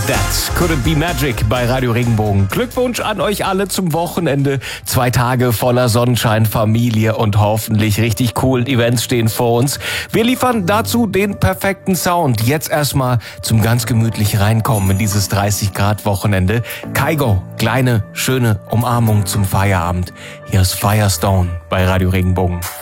That Couldn't Be Magic bei Radio Regenbogen. Glückwunsch an euch alle zum Wochenende. 2 Tage voller Sonnenschein, Familie und hoffentlich richtig coolen Events stehen vor uns. Wir liefern dazu den perfekten Sound. Jetzt erstmal zum ganz gemütlich reinkommen in dieses 30 Grad Wochenende. Kygo, kleine, schöne Umarmung zum Feierabend. Hier ist Firestone bei Radio Regenbogen.